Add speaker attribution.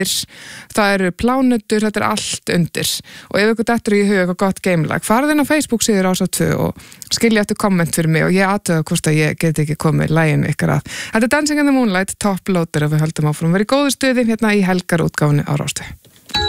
Speaker 1: það eru plánutur, þetta allt undir og ef ykkur dettur í hug eitthvað gott gamelag, farið inn á Facebook síður Rás 2 og skilja eftir komment fyrir mig og ég athuga hvort að ég get ekki komið læginu ykkar að. Þetta er Dancing in the Moonlight, Top Loader og við höldum áfram að vera í góðu stuði hérna í helgarútgáfunni á Rás 2.